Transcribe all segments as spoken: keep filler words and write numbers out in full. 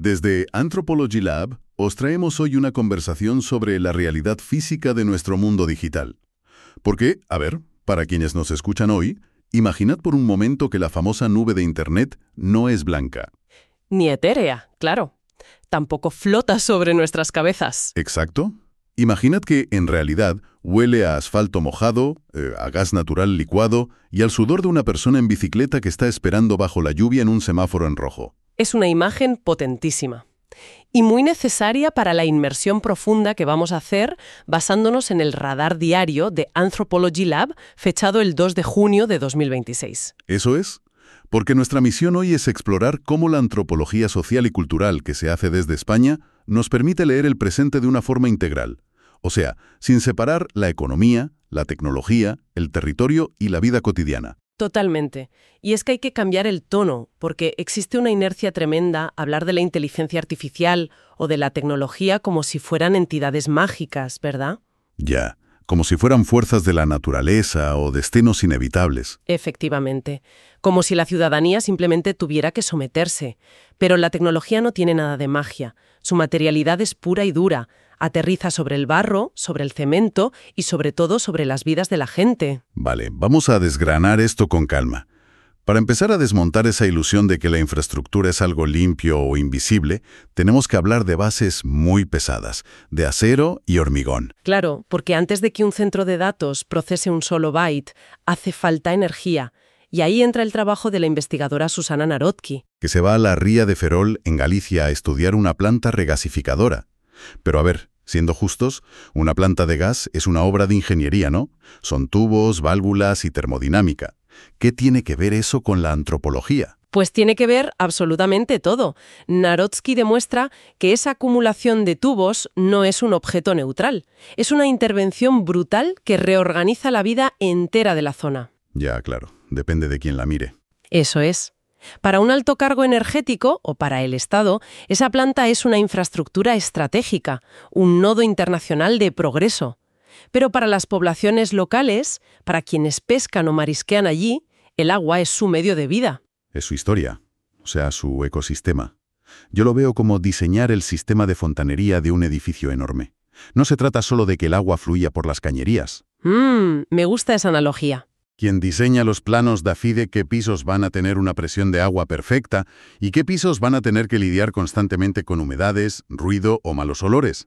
Desde Anthropology Lab os traemos hoy una conversación sobre la realidad física de nuestro mundo digital. Porque, a ver, para quienes nos escuchan hoy, imaginad por un momento que la famosa nube de Internet no es blanca. Ni etérea, claro. Tampoco flota sobre nuestras cabezas. ¿Exacto? Imaginad que, en realidad, huele a asfalto mojado, eh, a gas natural licuado y al sudor de una persona en bicicleta que está esperando bajo la lluvia en un semáforo en rojo. Es una imagen potentísima y muy necesaria para la inmersión profunda que vamos a hacer basándonos en el radar diario de Anthropology Lab, fechado el dos de junio de dos mil veintiséis. Eso es, porque nuestra misión hoy es explorar cómo la antropología social y cultural que se hace desde España nos permite leer el presente de una forma integral, o sea, sin separar la economía, la tecnología, el territorio y la vida cotidiana. Totalmente. Y es que hay que cambiar el tono, porque existe una inercia tremenda hablar de la inteligencia artificial o de la tecnología como si fueran entidades mágicas, ¿verdad? Ya, como si fueran fuerzas de la naturaleza o destinos inevitables. Efectivamente. Como si la ciudadanía simplemente tuviera que someterse. Pero la tecnología no tiene nada de magia. Su materialidad es pura y dura. Aterriza sobre el barro, sobre el cemento y sobre todo sobre las vidas de la gente. Vale, vamos a desgranar esto con calma. Para empezar a desmontar esa ilusión de que la infraestructura es algo limpio o invisible, tenemos que hablar de bases muy pesadas, de acero y hormigón. Claro, porque antes de que un centro de datos procese un solo byte, hace falta energía. Y ahí entra el trabajo de la investigadora Susana Narodski. Que se va a la ría de Ferrol, en Galicia, a estudiar una planta regasificadora. Pero a ver, siendo justos, una planta de gas es una obra de ingeniería, ¿no? Son tubos, válvulas y termodinámica. ¿Qué tiene que ver eso con la antropología? Pues tiene que ver absolutamente todo. Narodski demuestra que esa acumulación de tubos no es un objeto neutral. Es una intervención brutal que reorganiza la vida entera de la zona. Ya, claro. Depende de quién la mire. Eso es. Para un alto cargo energético, o para el Estado, esa planta es una infraestructura estratégica, un nodo internacional de progreso. Pero para las poblaciones locales, para quienes pescan o marisquean allí, el agua es su medio de vida. Es su historia, o sea, su ecosistema. Yo lo veo como diseñar el sistema de fontanería de un edificio enorme. No se trata solo de que el agua fluya por las cañerías. Mmm, me gusta esa analogía. Quien diseña los planos decide qué pisos van a tener una presión de agua perfecta y qué pisos van a tener que lidiar constantemente con humedades, ruido o malos olores.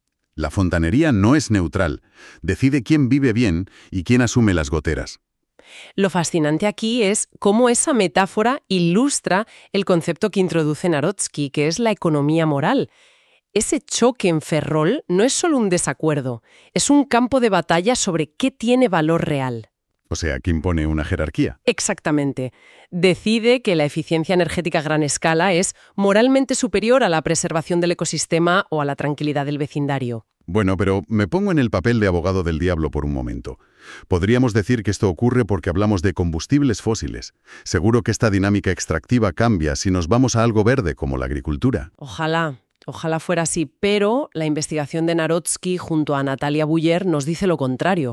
La fontanería no es neutral, decide quién vive bien y quién asume las goteras. Lo fascinante aquí es cómo esa metáfora ilustra el concepto que introduce Narodski, que es la economía moral. Ese choque en Ferrol no es solo un desacuerdo, es un campo de batalla sobre qué tiene valor real. O sea, que impone una jerarquía. Exactamente. Decide que la eficiencia energética a gran escala es moralmente superior a la preservación del ecosistema o a la tranquilidad del vecindario. Bueno, pero me pongo en el papel de abogado del diablo por un momento. Podríamos decir que esto ocurre porque hablamos de combustibles fósiles. Seguro que esta dinámica extractiva cambia si nos vamos a algo verde como la agricultura. Ojalá. Ojalá fuera así, pero la investigación de Narodski junto a Natalia Buller nos dice lo contrario.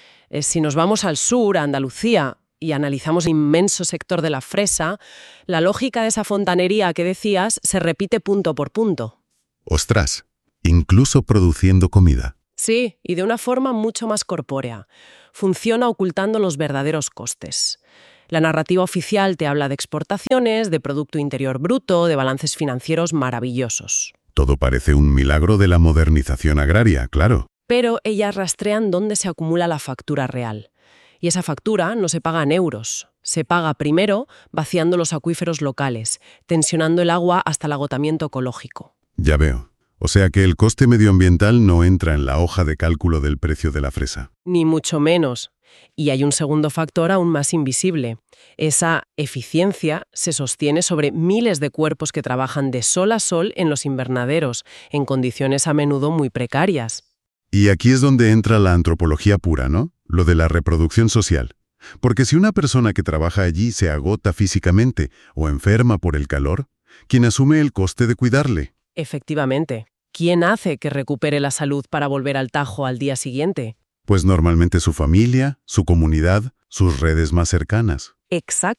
Si nos vamos al sur, a Andalucía, y analizamos el inmenso sector de la fresa, la lógica de esa fontanería que decías se repite punto por punto. ¡Ostras! Incluso produciendo comida. Sí, y de una forma mucho más corpórea. Funciona ocultando los verdaderos costes. La narrativa oficial te habla de exportaciones, de Producto Interior Bruto, de balances financieros maravillosos. Todo parece un milagro de la modernización agraria, claro. Pero ellas rastrean dónde se acumula la factura real. Y esa factura no se paga en euros. Se paga primero vaciando los acuíferos locales, tensionando el agua hasta el agotamiento ecológico. Ya veo. O sea que el coste medioambiental no entra en la hoja de cálculo del precio de la fresa. Ni mucho menos. Y hay un segundo factor aún más invisible. Esa eficiencia se sostiene sobre miles de cuerpos que trabajan de sol a sol en los invernaderos, en condiciones a menudo muy precarias. Y aquí es donde entra la antropología pura, ¿no? Lo de la reproducción social. Porque si una persona que trabaja allí se agota físicamente o enferma por el calor, ¿quién asume el coste de cuidarle? Efectivamente. ¿Quién hace que recupere la salud para volver al Tajo al día siguiente? Pues normalmente su familia, su comunidad, sus redes más cercanas. Exacto.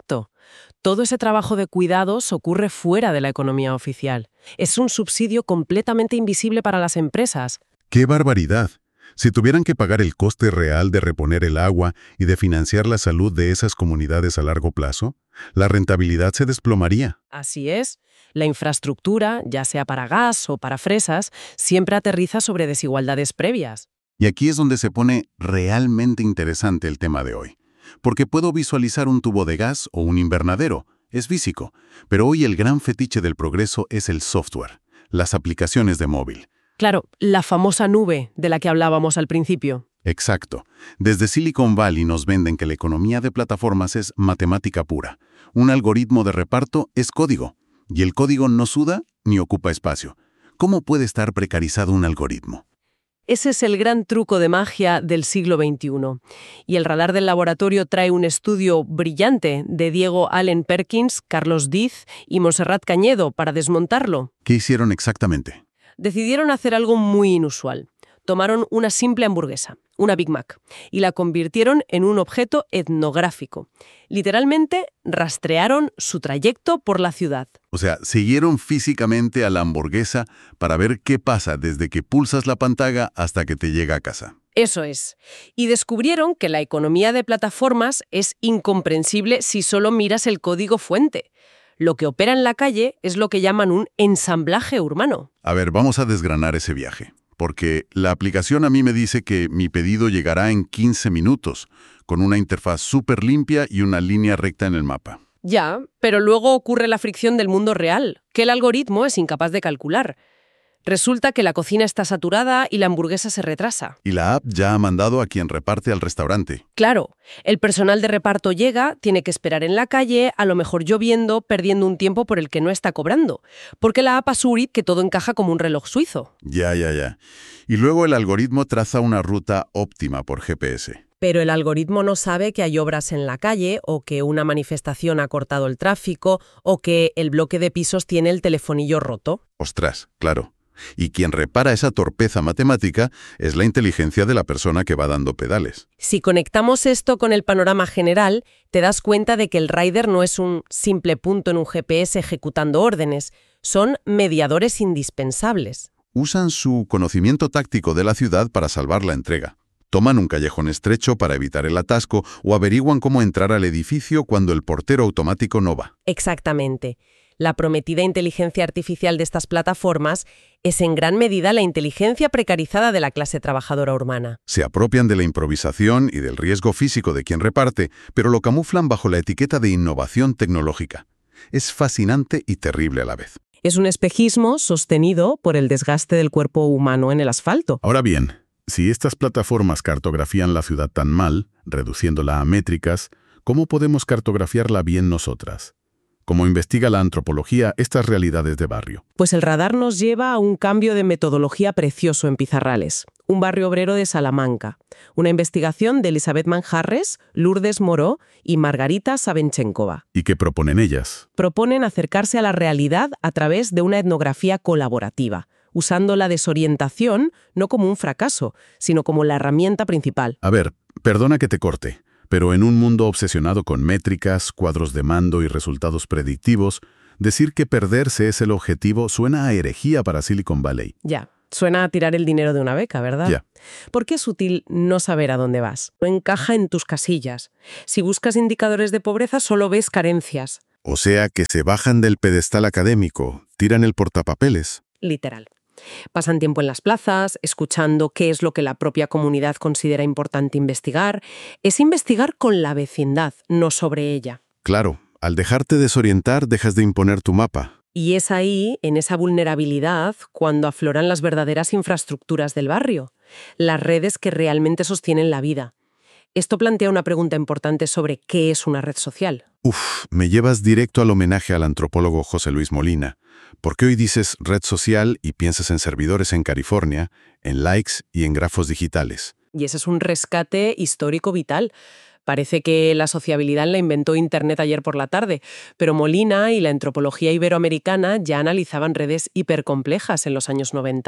Todo ese trabajo de cuidados ocurre fuera de la economía oficial. Es un subsidio completamente invisible para las empresas. ¡Qué barbaridad! Si tuvieran que pagar el coste real de reponer el agua y de financiar la salud de esas comunidades a largo plazo, la rentabilidad se desplomaría. Así es. La infraestructura, ya sea para gas o para fresas, siempre aterriza sobre desigualdades previas. Y aquí es donde se pone realmente interesante el tema de hoy. Porque puedo visualizar un tubo de gas o un invernadero, es físico, pero hoy el gran fetiche del progreso es el software, las aplicaciones de móvil. Claro, la famosa nube de la que hablábamos al principio. Exacto. Desde Silicon Valley nos venden que la economía de plataformas es matemática pura. Un algoritmo de reparto es código, y el código no suda ni ocupa espacio. ¿Cómo puede estar precarizado un algoritmo? Ese es el gran truco de magia del siglo veintiuno. Y el radar del laboratorio trae un estudio brillante de Diego Allen Perkins, Carlos Diz y Montserrat Cañedo para desmontarlo. ¿Qué hicieron exactamente? Decidieron hacer algo muy inusual. Tomaron una simple hamburguesa, una Big Mac, y la convirtieron en un objeto etnográfico. Literalmente, rastrearon su trayecto por la ciudad. O sea, siguieron físicamente a la hamburguesa para ver qué pasa desde que pulsas la pantalla hasta que te llega a casa. Eso es. Y descubrieron que la economía de plataformas es incomprensible si solo miras el código fuente. Lo que opera en la calle es lo que llaman un ensamblaje urbano. A ver, vamos a desgranar ese viaje. Porque la aplicación a mí me dice que mi pedido llegará en quince minutos, con una interfaz súper limpia y una línea recta en el mapa. Ya, pero luego ocurre la fricción del mundo real, que el algoritmo es incapaz de calcular. Resulta que la cocina está saturada y la hamburguesa se retrasa. Y la app ya ha mandado a quien reparte al restaurante. Claro, el personal de reparto llega, tiene que esperar en la calle, a lo mejor lloviendo, perdiendo un tiempo por el que no está cobrando. Porque la app asuri que todo encaja como un reloj suizo. Ya, ya, ya. Y luego el algoritmo traza una ruta óptima por G P S. Pero el algoritmo no sabe que hay obras en la calle, o que una manifestación ha cortado el tráfico, o que el bloque de pisos tiene el telefonillo roto. Ostras, claro. Y quien repara esa torpeza matemática es la inteligencia de la persona que va dando pedales. Si conectamos esto con el panorama general, te das cuenta de que el rider no es un simple punto en un G P S ejecutando órdenes, son mediadores indispensables. Usan su conocimiento táctico de la ciudad para salvar la entrega. Toman un callejón estrecho para evitar el atasco o averiguan cómo entrar al edificio cuando el portero automático no va. Exactamente. La prometida inteligencia artificial de estas plataformas es en gran medida la inteligencia precarizada de la clase trabajadora urbana. Se apropian de la improvisación y del riesgo físico de quien reparte, pero lo camuflan bajo la etiqueta de innovación tecnológica. Es fascinante y terrible a la vez. Es un espejismo sostenido por el desgaste del cuerpo humano en el asfalto. Ahora bien, si estas plataformas cartografían la ciudad tan mal, reduciéndola a métricas, ¿cómo podemos cartografiarla bien nosotras? ¿Cómo investiga la antropología estas realidades de barrio? Pues el radar nos lleva a un cambio de metodología precioso en Pizarrales, un barrio obrero de Salamanca. Una investigación de Elizabeth Manjarres, Lourdes Moró y Margarita Sabenchenkova. ¿Y qué proponen ellas? Proponen acercarse a la realidad a través de una etnografía colaborativa, usando la desorientación no como un fracaso, sino como la herramienta principal. A ver, perdona que te corte. Pero en un mundo obsesionado con métricas, cuadros de mando y resultados predictivos, decir que perderse es el objetivo suena a herejía para Silicon Valley. Ya, suena a tirar el dinero de una beca, ¿verdad? Ya. ¿Por qué es útil no saber a dónde vas? No encaja en tus casillas. Si buscas indicadores de pobreza, solo ves carencias. O sea que se bajan del pedestal académico, tiran el portapapeles. Literal. Pasan tiempo en las plazas, escuchando qué es lo que la propia comunidad considera importante investigar. Es investigar con la vecindad, no sobre ella. Claro, al dejarte desorientar, dejas de imponer tu mapa. Y es ahí, en esa vulnerabilidad, cuando afloran las verdaderas infraestructuras del barrio, las redes que realmente sostienen la vida. Esto plantea una pregunta importante sobre qué es una red social. Uf, me llevas directo al homenaje al antropólogo José Luis Molina. ¿Por qué hoy dices red social y piensas en servidores en California, en likes y en grafos digitales? Y ese es un rescate histórico vital. Parece que la sociabilidad la inventó Internet ayer por la tarde, pero Molina y la antropología iberoamericana ya analizaban redes hipercomplejas en los años noventa.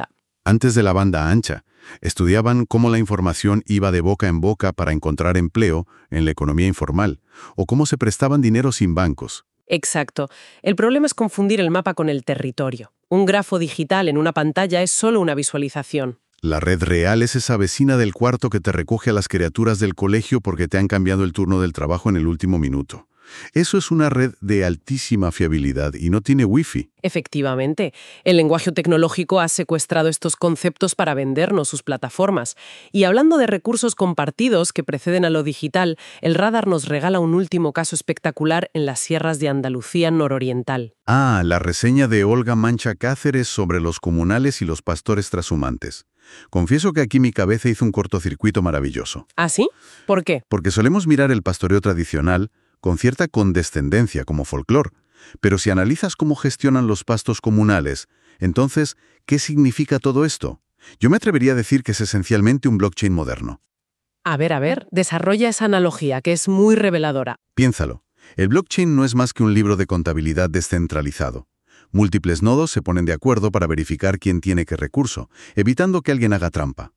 Antes de la banda ancha, estudiaban cómo la información iba de boca en boca para encontrar empleo en la economía informal, o cómo se prestaban dinero sin bancos. Exacto. El problema es confundir el mapa con el territorio. Un grafo digital en una pantalla es solo una visualización. La red real es esa vecina del cuarto que te recoge a las criaturas del colegio porque te han cambiado el turno del trabajo en el último minuto. Eso es una red de altísima fiabilidad y no tiene wifi. Efectivamente, el lenguaje tecnológico ha secuestrado estos conceptos para vendernos sus plataformas. Y hablando de recursos compartidos que preceden a lo digital, el radar nos regala un último caso espectacular en las sierras de Andalucía nororiental. Ah, la reseña de Olga Mancha Cáceres sobre los comunales y los pastores trashumantes. Confieso que aquí mi cabeza hizo un cortocircuito maravilloso. ¿Ah, sí? ¿Por qué? Porque solemos mirar el pastoreo tradicional con cierta condescendencia como folclore, pero si analizas cómo gestionan los pastos comunales, entonces, ¿qué significa todo esto? Yo me atrevería a decir que es esencialmente un blockchain moderno. A ver, a ver, desarrolla esa analogía que es muy reveladora. Piénsalo, el blockchain no es más que un libro de contabilidad descentralizado. Múltiples nodos se ponen de acuerdo para verificar quién tiene qué recurso, evitando que alguien haga trampa.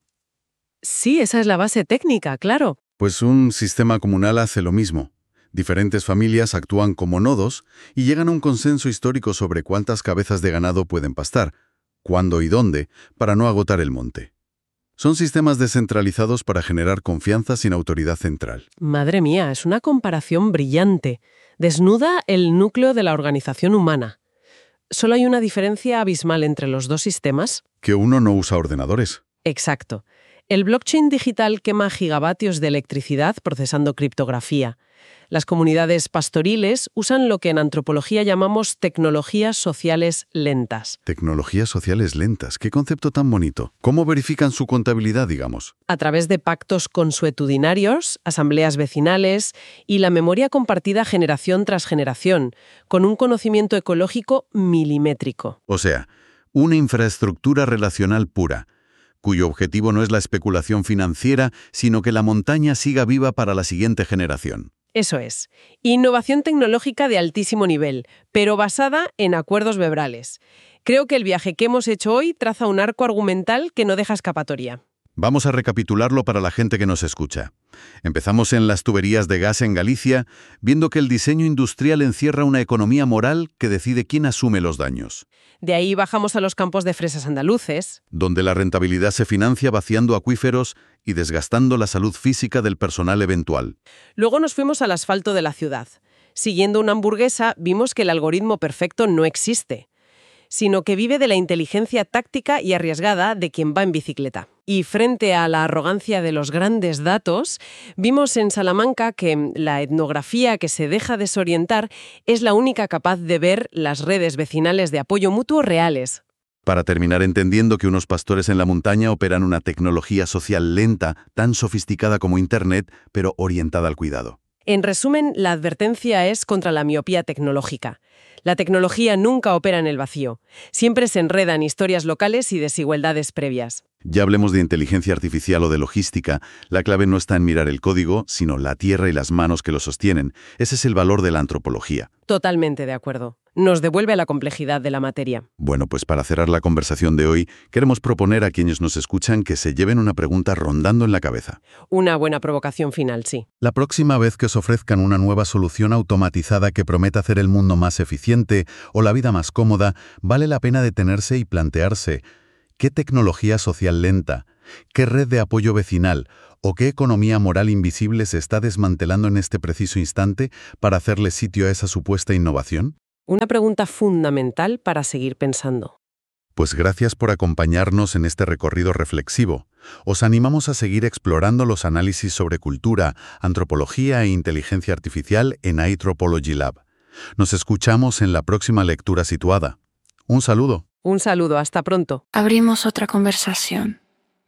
Sí, esa es la base técnica, claro. Pues un sistema comunal hace lo mismo. Diferentes familias actúan como nodos y llegan a un consenso histórico sobre cuántas cabezas de ganado pueden pastar, cuándo y dónde, para no agotar el monte. Son sistemas descentralizados para generar confianza sin autoridad central. Madre mía, es una comparación brillante. Desnuda el núcleo de la organización humana. ¿Solo hay una diferencia abismal entre los dos sistemas? Que uno no usa ordenadores. Exacto. El blockchain digital quema gigavatios de electricidad procesando criptografía. Las comunidades pastoriles usan lo que en antropología llamamos tecnologías sociales lentas. Tecnologías sociales lentas. ¿Qué concepto tan bonito? ¿Cómo verifican su contabilidad, digamos? A través de pactos consuetudinarios, asambleas vecinales y la memoria compartida generación tras generación, con un conocimiento ecológico milimétrico. O sea, una infraestructura relacional pura, cuyo objetivo no es la especulación financiera, sino que la montaña siga viva para la siguiente generación. Eso es. Innovación tecnológica de altísimo nivel, pero basada en acuerdos verbrales. Creo que el viaje que hemos hecho hoy traza un arco argumental que no deja escapatoria. Vamos a recapitularlo para la gente que nos escucha. Empezamos en las tuberías de gas en Galicia, viendo que el diseño industrial encierra una economía moral que decide quién asume los daños. De ahí bajamos a los campos de fresas andaluces, donde la rentabilidad se financia vaciando acuíferos y desgastando la salud física del personal eventual. Luego nos fuimos al asfalto de la ciudad. Siguiendo una hamburguesa, vimos que el algoritmo perfecto no existe, sino que vive de la inteligencia táctica y arriesgada de quien va en bicicleta. Y frente a la arrogancia de los grandes datos, vimos en Salamanca que la etnografía que se deja desorientar es la única capaz de ver las redes vecinales de apoyo mutuo reales. Para terminar entendiendo que unos pastores en la montaña operan una tecnología social lenta, tan sofisticada como Internet, pero orientada al cuidado. En resumen, la advertencia es contra la miopía tecnológica. La tecnología nunca opera en el vacío. Siempre se enreda en historias locales y desigualdades previas. Ya hablemos de inteligencia artificial o de logística, la clave no está en mirar el código, sino la tierra y las manos que lo sostienen. Ese es el valor de la antropología. Totalmente de acuerdo. Nos devuelve a la complejidad de la materia. Bueno, pues para cerrar la conversación de hoy, queremos proponer a quienes nos escuchan que se lleven una pregunta rondando en la cabeza. Una buena provocación final, sí. La próxima vez que os ofrezcan una nueva solución automatizada que prometa hacer el mundo más eficiente o la vida más cómoda, vale la pena detenerse y plantearse ¿qué tecnología social lenta, qué red de apoyo vecinal o qué economía moral invisible se está desmantelando en este preciso instante para hacerle sitio a esa supuesta innovación? Una pregunta fundamental para seguir pensando. Pues gracias por acompañarnos en este recorrido reflexivo. Os animamos a seguir explorando los análisis sobre cultura, antropología e inteligencia artificial en iTropology Lab. Nos escuchamos en la próxima lectura situada. Un saludo. Un saludo, hasta pronto. Abrimos otra conversación.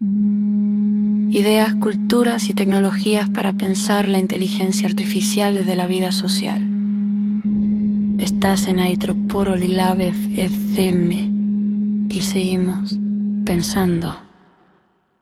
Ideas, culturas y tecnologías para pensar la inteligencia artificial desde la vida social. Estás en iTropology Lab F M y seguimos pensando.